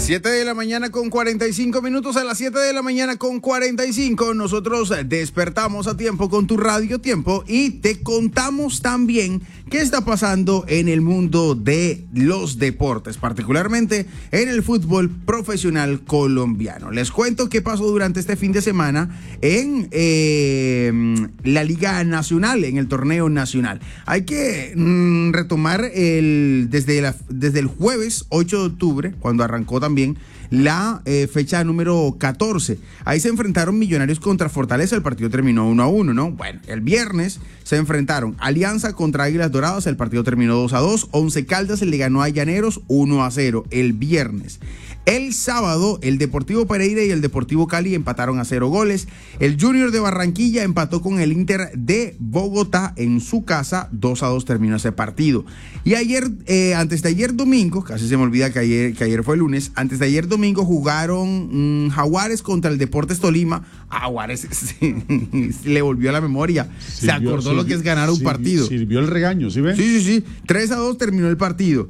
7 de la mañana con 45 minutos. A las 7 de la mañana con 45 nosotros despertamos a tiempo con tu Radio Tiempo y te contamos también qué está pasando en el mundo de los deportes, particularmente en el fútbol profesional colombiano. Les cuento qué pasó durante este fin de semana en la Liga Nacional, en el torneo nacional. Hay que retomar desde el jueves 8 de octubre, cuando arrancó también la fecha número 14. Ahí se enfrentaron Millonarios contra Fortaleza. El partido terminó 1-1, ¿no? Bueno, el viernes se enfrentaron Alianza contra Águilas Doradas. El partido terminó 2-2. Once Caldas le ganó a Llaneros 1-0 el viernes. El sábado, el Deportivo Pereira y el Deportivo Cali empataron a 0 goles. El Junior de Barranquilla empató con el Inter de Bogotá en su casa. 2-2 terminó ese partido. Y ayer, antes de ayer domingo, casi se me olvida que ayer fue lunes, antes de ayer domingo jugaron Jaguares contra el Deportes Tolima. Jaguares le volvió a la memoria. Se acordó lo que es ganar un partido. Sirvió el regaño, ¿sí ven? Sí. 3-2 terminó el partido.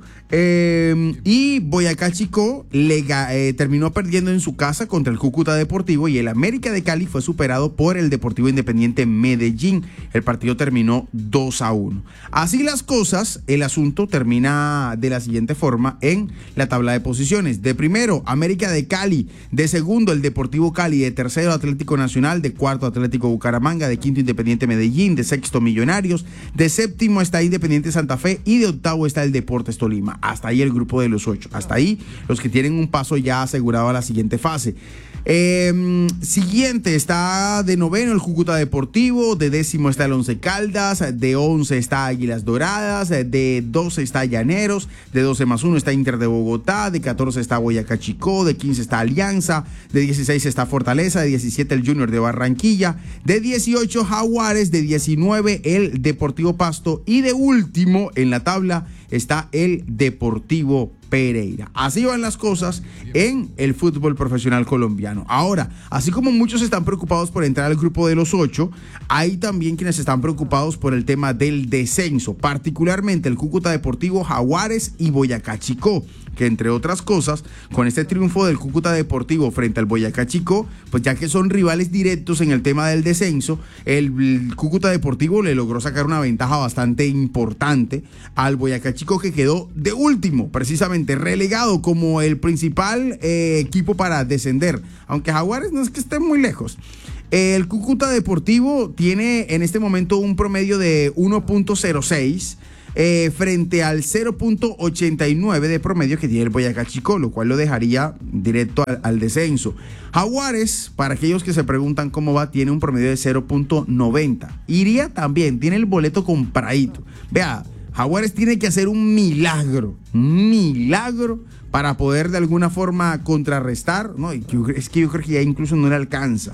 Y Boyacá Chicó terminó perdiendo en su casa contra el Cúcuta Deportivo, y el América de Cali fue superado por el Deportivo Independiente Medellín. El partido terminó 2-1. Así las cosas, el asunto termina de la siguiente forma en la tabla de posiciones. De primero, América de Cali. De segundo, el Deportivo Cali. De tercero, Atlético Nacional. De cuarto, Atlético Bucaramanga. De quinto, Independiente Medellín. De sexto, Millonarios. De séptimo está Independiente Santa Fe. Y de octavo está el Deportes Tolima. Hasta ahí el grupo de los 8. Hasta ahí los que tienen un paso ya asegurado a la siguiente fase. Siguiente está de noveno el Cúcuta Deportivo. De décimo está el Once Caldas. De 11 está Águilas Doradas. De 12 está Llaneros. De 12+1 está Inter de Bogotá. De 14 está Boyacá Chicó. De 15 está Alianza. De 16 está Fortaleza. De 17 el Junior de Barranquilla. De 18 Jaguares. De 19 el Deportivo Pasto. Y de último en la tabla está el Deportivo Pereira. Así van las cosas en el fútbol profesional colombiano. Ahora, así como muchos están preocupados por entrar al grupo de los 8, hay también quienes están preocupados por el tema del descenso, particularmente el Cúcuta Deportivo, Jaguares y Boyacá Chicó, que entre otras cosas, con este triunfo del Cúcuta Deportivo frente al Boyacá Chicó, pues ya que son rivales directos en el tema del descenso, el Cúcuta Deportivo le logró sacar una ventaja bastante importante al Boyacá Chicó, que quedó de último, precisamente relegado como el principal equipo para descender, aunque Jaguares no es que esté muy lejos. El Cúcuta Deportivo tiene en este momento un promedio de 1.06 frente al 0.89 de promedio que tiene el Boyacá Chicó, lo cual lo dejaría directo al descenso. Jaguares, para aquellos que se preguntan cómo va, tiene un promedio de 0.90. Iría también, tiene el boleto compradito. Vea, Jaguares tiene que hacer un milagro para poder de alguna forma contrarrestar, ¿no? Es que yo creo que ya incluso no le alcanza.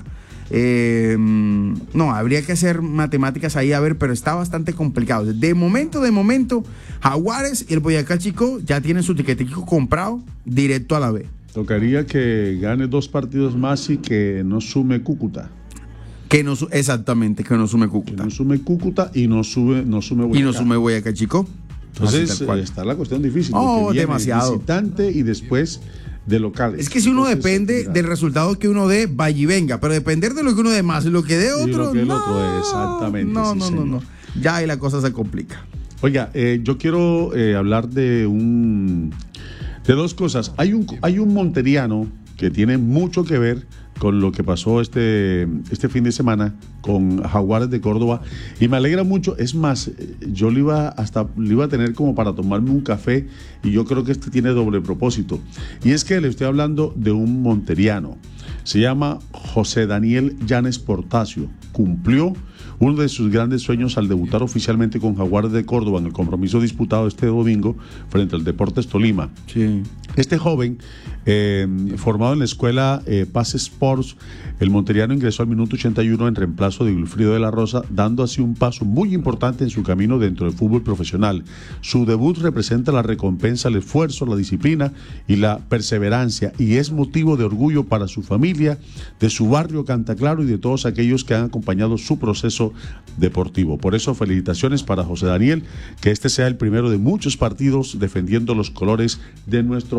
No, habría que hacer matemáticas ahí, a ver, pero está bastante complicado. De momento, Jaguares y el Boyacá Chicó ya tienen su tiquetico comprado directo a la B. Tocaría que gane 2 partidos más y que no sume Cúcuta. Exactamente, que no sume Cúcuta. Que no sume Cúcuta y no sume Boyacá. Y no sume Boyacá Chicó. Entonces está la cuestión difícil. Demasiado. Visitante y después de locales. Es que si uno depende del resultado que uno dé, vaya y venga, pero depender de lo que uno dé más, lo que dé otro, lo que el otro, exactamente. No. Ya ahí la cosa se complica. Oiga, yo quiero hablar de dos cosas. Hay un monteriano que tiene mucho que ver con lo que pasó este fin de semana con Jaguares de Córdoba, y me alegra mucho. Es más, yo lo iba a tener como para tomarme un café, y yo creo que tiene doble propósito, y es que le estoy hablando de un monteriano. Se llama José Daniel Llanes Portacio. Cumplió uno de sus grandes sueños al debutar oficialmente con Jaguares de Córdoba en el compromiso disputado este domingo frente al Deportes Tolima. Sí. Este joven, formado en la escuela Paz Sports, el monteriano ingresó al minuto 81 en reemplazo de Wilfrido de la Rosa, dando así un paso muy importante en su camino dentro del fútbol profesional. Su debut representa la recompensa al esfuerzo, la disciplina y la perseverancia, y es motivo de orgullo para su familia, de su barrio Cantaclaro y de todos aquellos que han acompañado su proceso deportivo. Por eso, felicitaciones para José Daniel, que este sea el primero de muchos partidos defendiendo los colores de nuestro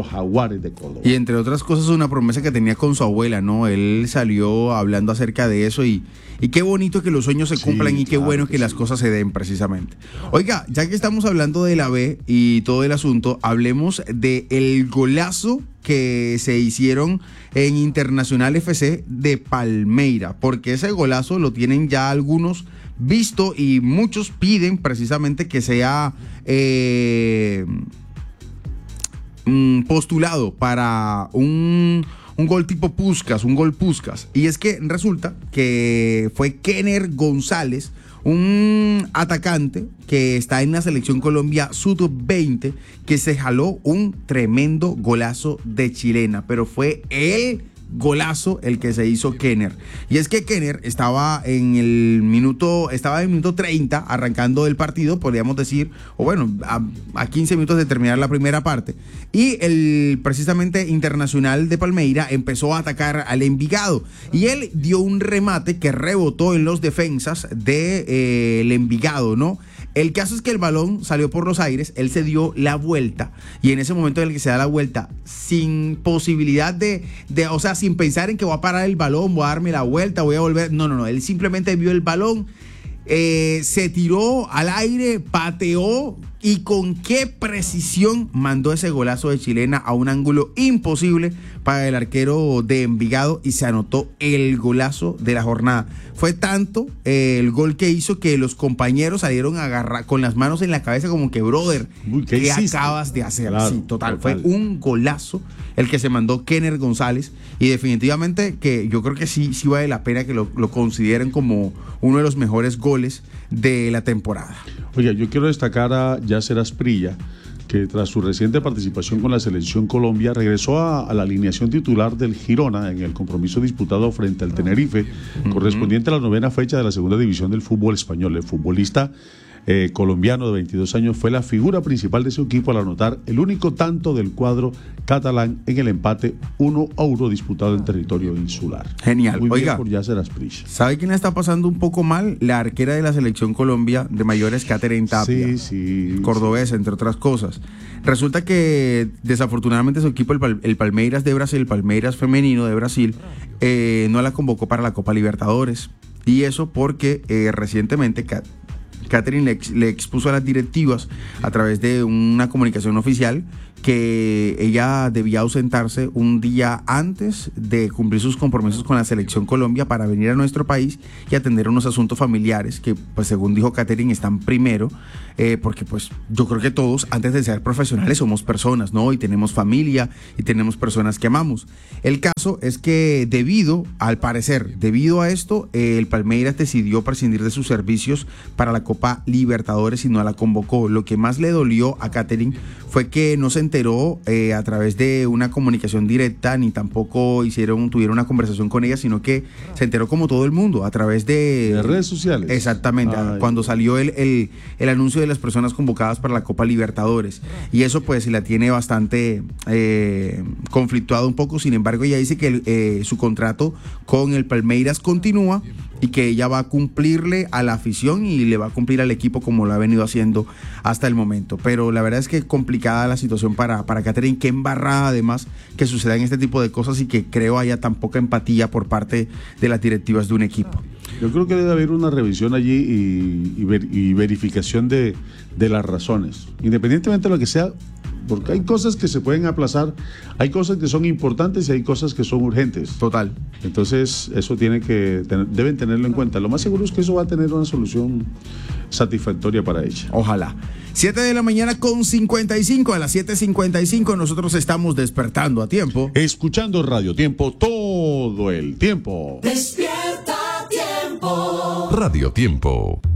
Jaguares de Córdoba. Y entre otras cosas, una promesa que tenía con su abuela, ¿no? Él salió hablando acerca de eso y qué bonito que los sueños se cumplan y qué claro bueno que las cosas se den precisamente. Oiga, ya que estamos hablando de la B y todo el asunto, hablemos del golazo que se hicieron en Internacional FC de Palmeira, porque ese golazo lo tienen ya algunos visto y muchos piden precisamente que sea postulado para un gol tipo Puskás, un gol Puskás. Y es que resulta que fue Kenner González, un atacante que está en la selección Colombia sub-20, que se jaló un tremendo golazo de chilena, pero fue el golazo el que se hizo Kenner. Y es que Kenner estaba en el minuto 30 arrancando el partido, podríamos decir, o bueno, a 15 minutos de terminar la primera parte. Y el precisamente Internacional de Palmeira empezó a atacar al Envigado y él dio un remate que rebotó en los defensas del Envigado, ¿no? El caso es que el balón salió por los aires, él se dio la vuelta y en ese momento en el que se da la vuelta, sin posibilidad o sea, sin pensar en que voy a parar el balón, voy a darme la vuelta, voy a volver, no, él simplemente vio el balón, se tiró al aire, pateó y con qué precisión mandó ese golazo de chilena a un ángulo imposible para el arquero de Envigado y se anotó el golazo de la jornada. Fue tanto el gol que hizo que los compañeros salieron a agarrar con las manos en la cabeza como que, brother, ¿qué acabas de hacer? Claro, sí, total, fue un golazo el que se mandó Kenner González y definitivamente que yo creo que sí vale la pena que lo consideren como uno de los mejores goles de la temporada. Oiga, yo quiero destacar a Yasser Asprilla, que tras su reciente participación con la Selección Colombia regresó a la alineación titular del Girona en el compromiso disputado frente al Tenerife, correspondiente a la 9ª fecha de la segunda división del fútbol español. El futbolista colombiano de 22 años fue la figura principal de su equipo al anotar el único tanto del cuadro catalán en el empate 1-1 disputado en territorio insular. Genial. Muy bien Oiga, por Yasser Asprilla. ¿Sabe quién la está pasando un poco mal? La arquera de la Selección Colombia de mayores, Katherine Tapia. Sí. Cordobesa, entre otras cosas. Resulta que desafortunadamente su equipo, el Palmeiras de Brasil, el Palmeiras femenino de Brasil, no la convocó para la Copa Libertadores. Y eso porque recientemente Katherine le expuso a las directivas a través de una comunicación oficial que ella debía ausentarse un día antes de cumplir sus compromisos con la Selección Colombia para venir a nuestro país y atender unos asuntos familiares que, pues según dijo Katherine, están primero, porque pues yo creo que todos, antes de ser profesionales, somos personas, ¿no? Y tenemos familia y tenemos personas que amamos. El caso es que debido a esto, el Palmeiras decidió prescindir de sus servicios para la Copa Libertadores y no la convocó. Lo que más le dolió a Katherine fue que no se enteró a través de una comunicación directa, ni tampoco tuvieron una conversación con ella, sino que se enteró como todo el mundo, a través de redes sociales. Exactamente, cuando salió el anuncio de las personas convocadas para la Copa Libertadores. Y eso pues la tiene bastante conflictuado un poco. Sin embargo, ella dice que su contrato con el Palmeiras continúa y que ella va a cumplirle a la afición y le va a cumplir al equipo como lo ha venido haciendo hasta el momento. Pero la verdad es que complicada la situación para Katherine, qué embarrada además que sucedan este tipo de cosas y que creo haya tan poca empatía por parte de las directivas de un equipo. Yo creo que debe haber una revisión allí y verificación de las razones, independientemente de lo que sea, porque hay cosas que se pueden aplazar, hay cosas que son importantes y hay cosas que son urgentes. Total. Entonces, eso deben tenerlo en cuenta. Lo más seguro es que eso va a tener una solución satisfactoria para ella. Ojalá. 7 de la mañana con 55, a las 7:55 nosotros estamos despertando a tiempo. Escuchando Radio Tiempo todo el tiempo. Despierta Tiempo. Radio Tiempo.